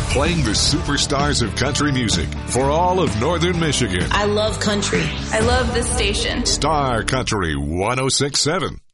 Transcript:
Playing the superstars of country music for all of Northern Michigan. I love country. I love this station. Star Country 106.7.